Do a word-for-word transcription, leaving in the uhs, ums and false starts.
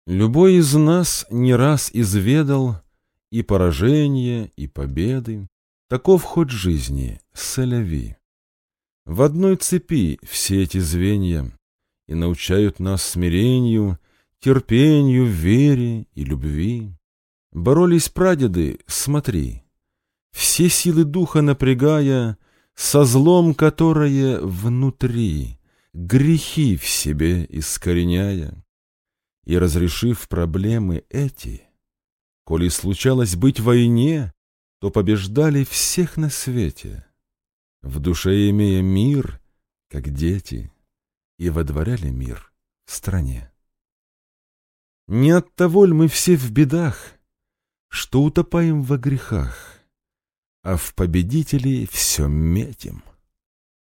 Любой из нас не раз изведал и поражения, и победы. Таков ход жизни, сэляви. В одной цепи все эти звенья и научают нас смирению, терпению, вере и любви. Боролись прадеды, смотри, все силы духа напрягая, со злом, которое внутри, грехи в себе искореняя. И, разрешив проблемы эти, коли случалось быть в войне, то побеждали всех на свете, в душе имея мир, как дети, и водворяли мир в стране. Не оттого ль мы все в бедах, что утопаем во грехах, а в победителей все метим?